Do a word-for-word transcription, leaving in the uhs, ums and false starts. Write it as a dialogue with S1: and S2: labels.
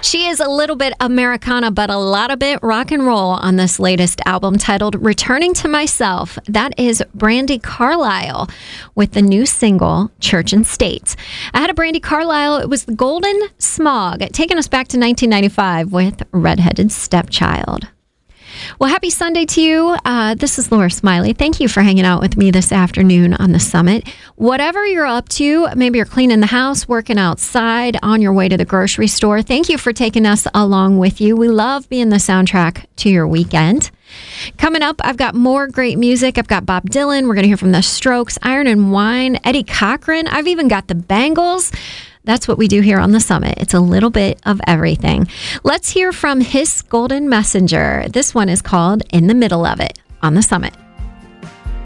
S1: She is a little bit Americana, but a lot of it rock and roll on this latest album titled Returning to Myself. That is Brandi Carlile with the new single, Church and State. I had a Brandi Carlile. It was the Golden Smog, taking us back to nineteen ninety-five with Redheaded Stepchild. Well, happy Sunday to you. Uh, this is Laura Smiley. Thank you for hanging out with me this afternoon on the Summit. Whatever you're up to, maybe you're cleaning the house, working outside, on your way to the grocery store. Thank you for taking us along with you. We love being the soundtrack to your weekend. Coming up, I've got more great music. I've got Bob Dylan. We're going to hear from The Strokes, Iron and Wine, Eddie Cochran. I've even got the Bangles. That's what we do here on the Summit. It's a little bit of everything. Let's hear from His Golden Messenger. This one is called In the Middle of It on the Summit.